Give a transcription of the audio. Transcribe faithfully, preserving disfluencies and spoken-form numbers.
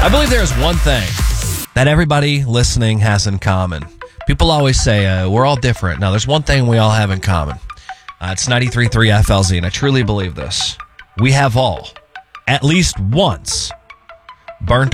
I believe there is one thing that everybody listening has in common. People always say, uh, we're all different. Now, there's one thing we all have in common. Uh, it's ninety-three point three F L Z, and I truly believe this. We have all, at least once, burnt